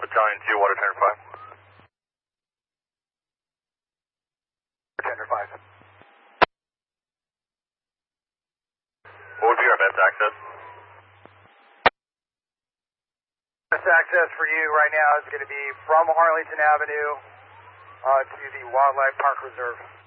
Battalion 2, Water Tender 5. Tender 5. What would be our best access? Best access for you right now is going to be from Harlington Avenue to the Wildlife Park Reserve.